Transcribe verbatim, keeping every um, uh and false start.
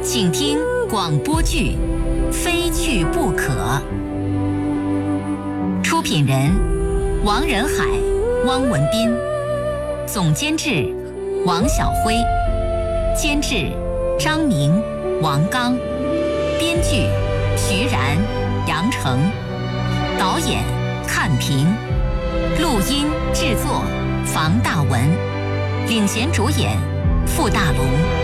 请听广播剧《非去不可》，出品人王仁海、汪文斌，总监制王晓辉，监制张明、王刚，编剧徐然、杨成，导演看平，录音制作房大文，领衔主演傅大龙。